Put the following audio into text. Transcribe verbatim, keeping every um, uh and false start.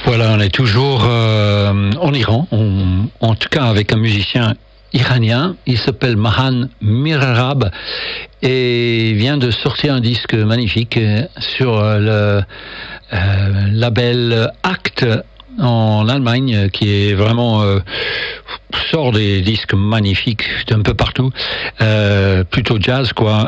Voilà, on est toujours euh, en Iran, on, en tout cas avec un musicien iranien. Il s'appelle Mahan Mirarab et vient de sortir un disque magnifique sur le euh, label Act en Allemagne, qui est vraiment euh, sort des disques magnifiques d'un peu partout, euh, plutôt jazz quoi.